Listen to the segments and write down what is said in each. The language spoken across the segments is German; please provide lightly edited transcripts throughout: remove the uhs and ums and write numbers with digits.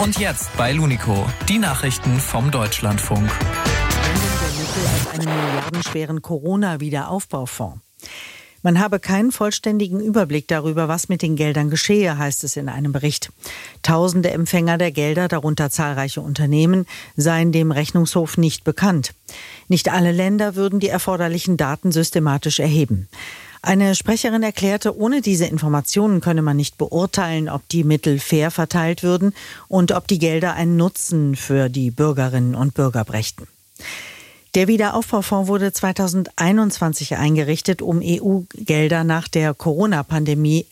Und jetzt bei Lunico, die Nachrichten vom Deutschlandfunk. Der Mittel aus einem milliardenschweren Corona-Wiederaufbaufonds. Man habe keinen vollständigen Überblick darüber, was mit den Geldern geschehe, heißt es in einem Bericht. Tausende Empfänger der Gelder, darunter zahlreiche Unternehmen, seien dem Rechnungshof nicht bekannt. Nicht alle Länder würden die erforderlichen Daten systematisch erheben. Eine Sprecherin erklärte, ohne diese Informationen könne man nicht beurteilen, ob die Mittel fair verteilt würden und ob die Gelder einen Nutzen für die Bürgerinnen und Bürger brächten. Der Wiederaufbaufonds wurde 2021 eingerichtet, um EU-Länder nach der Corona-Pandemie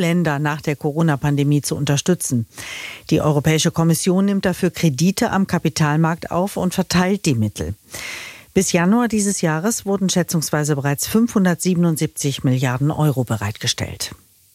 zu unterstützen. Die Europäische Kommission nimmt dafür Kredite am Kapitalmarkt auf und verteilt die Mittel. Bis Januar dieses Jahres wurden schätzungsweise bereits 577 Milliarden Euro bereitgestellt.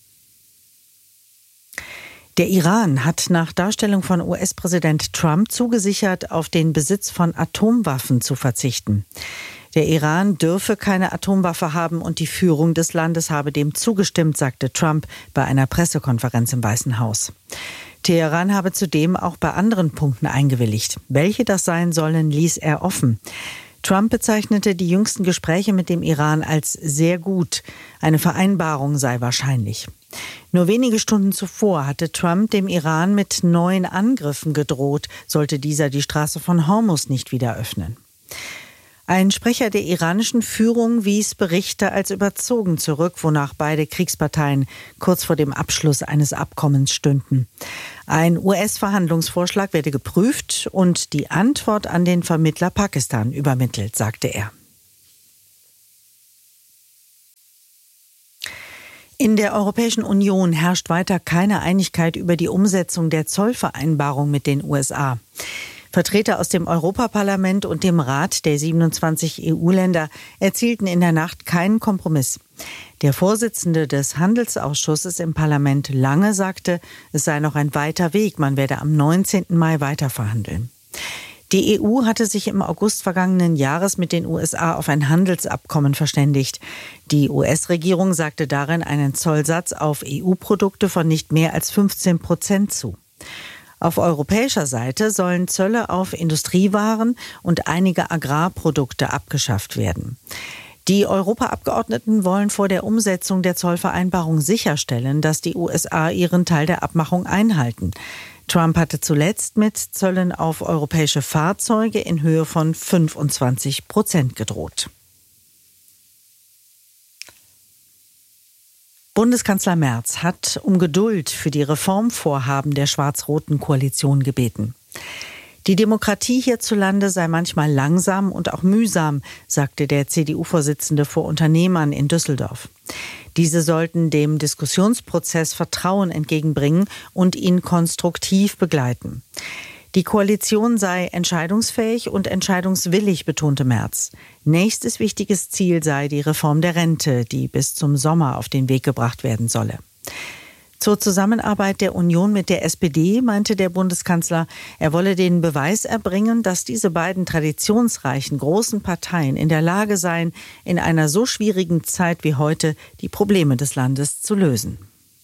Der Iran hat nach Darstellung von US-Präsident Trump zugesichert, auf den Besitz von Atomwaffen zu verzichten. Der Iran dürfe keine Atomwaffe haben und die Führung des Landes habe dem zugestimmt, sagte Trump bei einer Pressekonferenz im Weißen Haus. Teheran habe zudem auch bei anderen Punkten eingewilligt. Welche das sein sollen, ließ er offen. Trump bezeichnete die jüngsten Gespräche mit dem Iran als sehr gut. Eine Vereinbarung sei wahrscheinlich. Nur wenige Stunden zuvor hatte Trump dem Iran mit neuen Angriffen gedroht, sollte dieser die Straße von Hormuz nicht wieder öffnen. Ein Sprecher der iranischen Führung wies Berichte als überzogen zurück, wonach beide Kriegsparteien kurz vor dem Abschluss eines Abkommens stünden. Ein US-Verhandlungsvorschlag werde geprüft und die Antwort an den Vermittler Pakistan übermittelt, sagte er. In der Europäischen Union herrscht weiter keine Einigkeit über die Umsetzung der Zollvereinbarung mit den USA. Vertreter aus dem Europaparlament und dem Rat der 27 EU-Länder erzielten in der Nacht keinen Kompromiss. Der Vorsitzende des Handelsausschusses im Parlament Lange sagte, es sei noch ein weiter Weg, man werde am 19. Mai weiterverhandeln. Die EU hatte sich im August vergangenen Jahres mit den USA auf ein Handelsabkommen verständigt. Die US-Regierung sagte darin einen Zollsatz auf EU-Produkte von nicht mehr als 15% zu. Auf europäischer Seite sollen Zölle auf Industriewaren und einige Agrarprodukte abgeschafft werden. Die Europaabgeordneten wollen vor der Umsetzung der Zollvereinbarung sicherstellen, dass die USA ihren Teil der Abmachung einhalten. Trump hatte zuletzt mit Zöllen auf europäische Fahrzeuge in Höhe von 25% gedroht. Bundeskanzler Merz hat um Geduld für die Reformvorhaben der schwarz-roten Koalition gebeten. Die Demokratie hierzulande sei manchmal langsam und auch mühsam, sagte der CDU-Vorsitzende vor Unternehmern in Düsseldorf. Diese sollten dem Diskussionsprozess Vertrauen entgegenbringen und ihn konstruktiv begleiten. Die Koalition sei entscheidungsfähig und entscheidungswillig, betonte Merz. Nächstes wichtiges Ziel sei die Reform der Rente, die bis zum Sommer auf den Weg gebracht werden solle. Zur Zusammenarbeit der Union mit der SPD meinte der Bundeskanzler, er wolle den Beweis erbringen, dass diese beiden traditionsreichen großen Parteien in der Lage seien, in einer so schwierigen Zeit wie heute die Probleme des Landes zu lösen.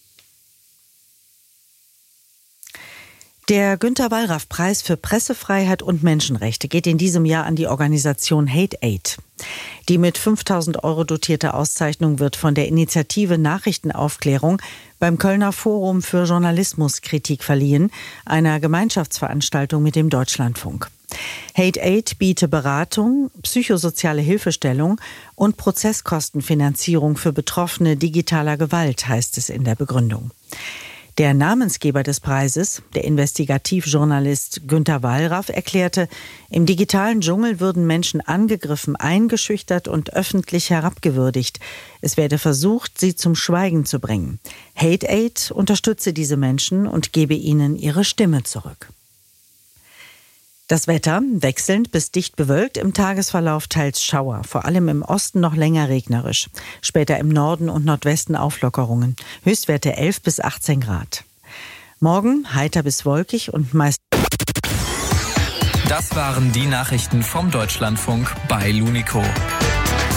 Der Günter-Wallraff-Preis für Pressefreiheit und Menschenrechte geht in diesem Jahr an die Organisation Hate Aid. Die mit 5.000 € dotierte Auszeichnung wird von der Initiative Nachrichtenaufklärung beim Kölner Forum für Journalismuskritik verliehen, einer Gemeinschaftsveranstaltung mit dem Deutschlandfunk. Hate Aid biete Beratung, psychosoziale Hilfestellung und Prozesskostenfinanzierung für Betroffene digitaler Gewalt, heißt es in der Begründung. Der Namensgeber des Preises, der Investigativjournalist Günter Wallraff, erklärte, im digitalen Dschungel würden Menschen angegriffen, eingeschüchtert und öffentlich herabgewürdigt. Es werde versucht, sie zum Schweigen zu bringen. Hate Aid unterstütze diese Menschen und gebe ihnen ihre Stimme zurück. Das Wetter wechselnd bis dicht bewölkt, im Tagesverlauf teils Schauer, vor allem im Osten noch länger regnerisch. Später im Norden und Nordwesten Auflockerungen. Höchstwerte 11 bis 18 Grad. Morgen heiter bis wolkig und meist. Das waren die Nachrichten vom Deutschlandfunk bei Lunico.